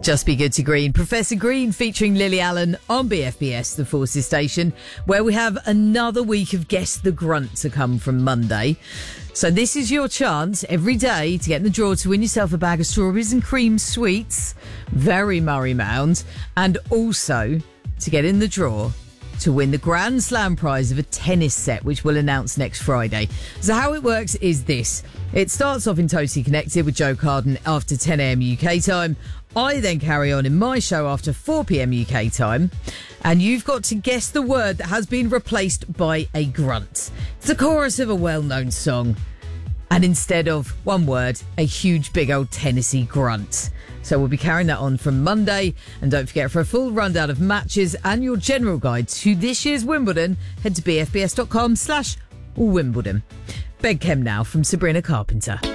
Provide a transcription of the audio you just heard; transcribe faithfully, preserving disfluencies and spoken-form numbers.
Just Be Good to Green. Professor Green featuring Lily Allen on B F B S, the Forces Station, where we have another week of Guess the Grunt to come from Monday. So this is your chance every day to get in the draw to win yourself a bag of strawberries and cream sweets, very Murray Mound, and also to get in the draw to win the Grand Slam prize of a tennis set, which we'll announce next Friday. So how it works is this. It starts off in Totally Connected with Joe Carden after ten a.m. U K time. I then carry on in my show after four p.m. U K time. And you've got to guess the word that has been replaced by a grunt. It's the chorus of a well-known song. And instead of one word, a huge big old Tennessee grunt. So we'll be carrying that on from Monday. And don't forget, for a full rundown of matches and your general guide to this year's Wimbledon, head to bfbs.com slash Wimbledon. Beg Chem now from Sabrina Carpenter.